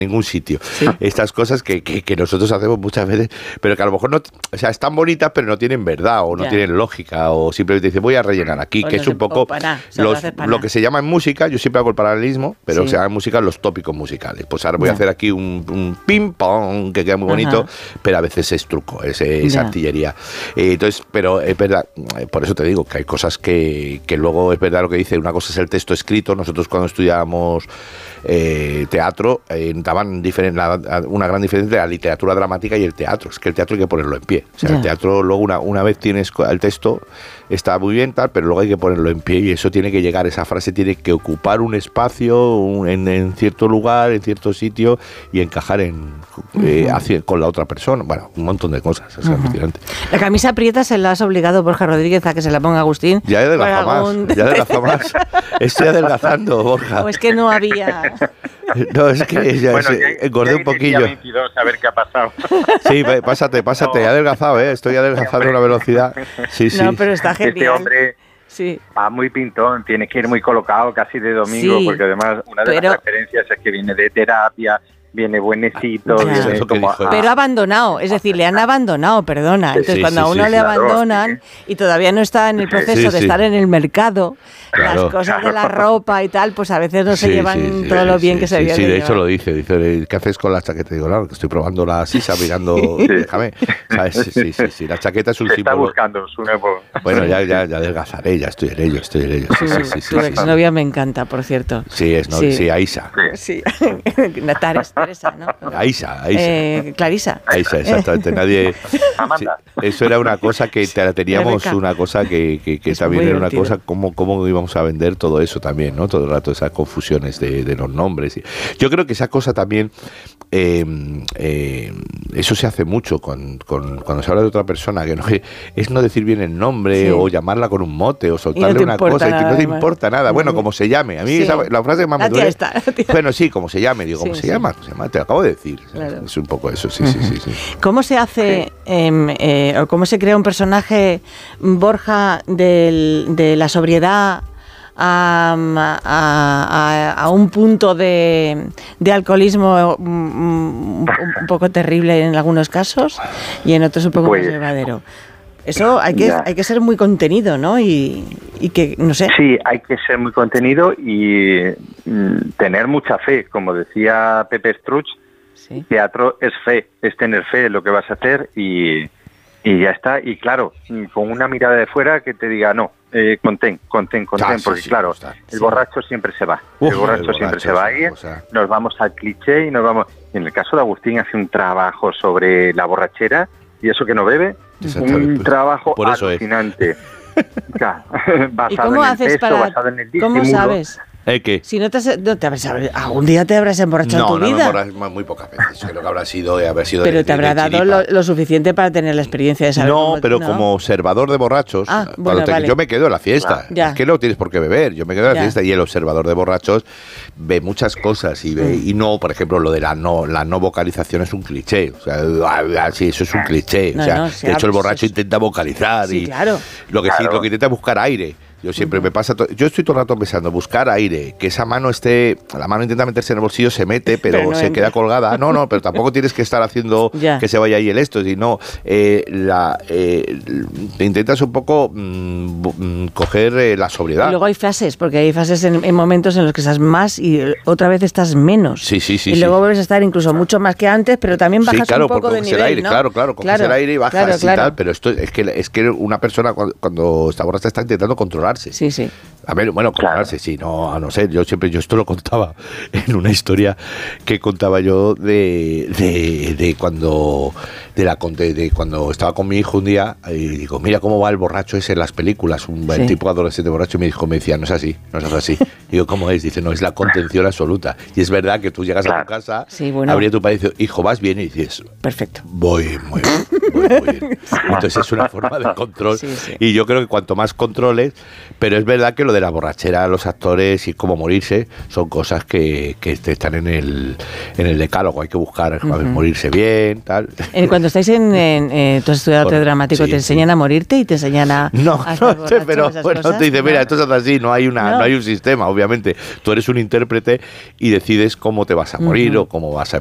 ningún sitio. Sí. Estas cosas que nosotros hacemos muchas veces, pero que a lo mejor no, o sea, están bonitas, pero no tienen verdad, o no tienen lógica, o simplemente dicen, voy a rellenar aquí, que es un poco lo que se llama en música, yo siempre hago el paralelismo, pero se llama en música los tópicos musicales. Pues ahora voy a hacer aquí un ping-pong, que queda muy bonito, pero a veces es truco, es artillería. Entonces, pero es verdad, por eso te digo, que hay cosas que luego es verdad lo que dice, una cosa es el texto escrito, nosotros cuando estudiábamos teatro, daban una gran diferencia entre la literatura dramática y el teatro. Es que el teatro hay que ponerlo en pie. O sea, el teatro luego una vez tienes el texto, está muy bien tal, pero luego hay que ponerlo en pie y eso tiene que llegar, esa frase tiene que ocupar un espacio en cierto lugar, en cierto sitio y encajar con la otra persona. Bueno, un montón de cosas. Es alucinante. La camisa prieta se la has obligado Borja Rodríguez a que se la ponga Agustín. Ya he adelgazado más. Estoy adelgazando, Borja. O es que no había... No, es que ya engordé un poquillo. 22, a ver qué ha pasado. Sí, pásate, he adelgazado, estoy adelgazando a una velocidad. Sí. No, pero está genial. Este hombre va muy pintón, tiene que ir muy colocado casi de domingo, porque además una de las referencias es que viene de terapia, viene buenecito, viene como... Pero abandonado, es decir, le han abandonado, perdona. Entonces, cuando a uno le abandonan y todavía no está en el proceso de estar en el mercado, las cosas de la ropa y tal, pues a veces no se llevan todo lo bien que se debía de llevar. hecho lo dice, ¿qué haces con la chaqueta? Digo, claro, que estoy probando la sisa, mirando, déjame, ¿sabes? Sí, la chaqueta es un símbolo. Está buscando su nuevo... Bueno, ya adelgazaré, ya estoy en ello. Sí. Tu exnovia me encanta, por cierto. Sí, Aisa. Sí, Teresa, ¿no? Aisa. Clarisa. Aisa, exactamente. Nadie... Amanda. Eso era una cosa que teníamos, una cosa que también era una cosa, cómo íbamos a vender todo eso también, ¿no? Todo el rato esas confusiones de los nombres. Yo creo que esa cosa también, eso se hace mucho cuando se habla de otra persona, que no es no decir bien el nombre o llamarla con un mote o soltarle una cosa y que no te importa nada. Bueno, como se llame. A mí la frase que más me duele... Bueno, sí, como se llame. Digo, ¿cómo se llama? Te lo acabo de decir. Claro. Es un poco eso, sí. ¿Cómo se hace o cómo se crea un personaje, Borja, de la sobriedad a un punto de alcoholismo un poco terrible en algunos casos y en otros un poco más llevadero? Eso hay que ser muy contenido, ¿no? Y que, no sé. Sí, hay que ser muy contenido y tener mucha fe. Como decía Pepe Struch, teatro es fe, es tener fe en lo que vas a hacer y ya está. Y claro, con una mirada de fuera que te diga, no, contén, porque claro, el borracho siempre se va. El borracho siempre se va a ir, nos vamos al cliché y nos vamos... En el caso de Agustín hace un trabajo sobre la borrachera y eso que no bebe, un trabajo alucinante. Claro, basado en el texto, basado en el disimulo. ¿Cómo sabes? ¿Qué? Si no te algún día te habrás emborrachado en tu vida. No, muy pocas veces. Creo que habrá sido pero te habrá dado lo suficiente para tener la experiencia de saber. Como observador de borrachos, yo me quedo en la fiesta. Es que no tienes por qué beber. Yo me quedo en la fiesta y el observador de borrachos ve muchas cosas y no, por ejemplo, lo de la no vocalización es un cliché. O sea, eso es un cliché. De hecho, el borracho intenta vocalizar y lo que intenta es buscar aire. Yo siempre me pasa, yo estoy todo el rato pensando, buscar aire, que esa mano la mano intenta meterse en el bolsillo, se mete, pero se queda colgada. No, pero tampoco tienes que estar haciendo que se vaya ahí el esto, sino intentas un poco coger la sobriedad. Y luego hay fases, porque hay fases en momentos en los que estás más y otra vez estás menos. Sí. Y luego vuelves a estar incluso mucho más que antes, pero también bajas un poco de nivel, aire, ¿no? Claro, coges el aire y bajas y tal, pero esto es que una persona cuando está borracha está intentando controlar. Sí. A ver, bueno, controlarse, a no ser, yo esto lo contaba en una historia que contaba yo de cuando estaba con mi hijo un día y digo, mira cómo va el borracho ese en las películas, el tipo adolescente borracho, y me decía, no es así. Digo, ¿cómo es? Dice, no, es la contención absoluta. Y es verdad que tú llegas a tu casa, abría tu padre y dices, hijo, ¿vas bien? Y dices, perfecto. Voy muy bien. Entonces es una forma de control. Y yo creo que cuanto más controles, pero es verdad que lo de la borrachera, los actores y cómo morirse, son cosas que están en el decálogo. Hay que buscar morirse bien, tal. Cuando estáis tú has estudiado arte dramático, ¿te enseñan a morirte y te enseñan a sé, pero bueno, te dice, mira, esto es así, no hay un sistema, obviamente. Tú eres un intérprete y decides cómo te vas a morir o cómo vas a